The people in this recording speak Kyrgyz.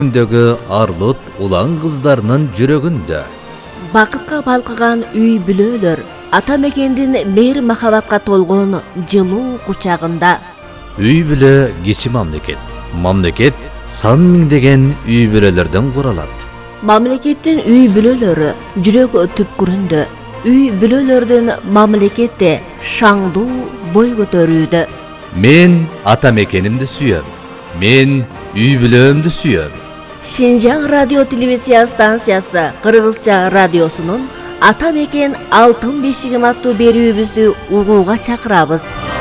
Күндөгү арлыт улан кыздарынын жүрөгүндө. Бакытка балкыган үй бүлөлөр, ата мекендин мейир махабатка толгон жылуу кучагында. Үй бүлө кичи мамлекет. Мамлекет сан миңдеген үй бүлөлөрдөн куралат. Мамлекеттин үй бүлөлөрү жүрөк түпкүрүндө. Үй бүлөлөрдүн мамлекетте шаңдуу бой көтөрүүдө. Мен ата мекенимди сүйөм. Мен үй бүлөмдү сүйөм. Шинжаң радио телевизия станциясы Кыргызча радиосунун Ата мекен алтын бешигим аттуу берүүбүздү угууга чакырабыз.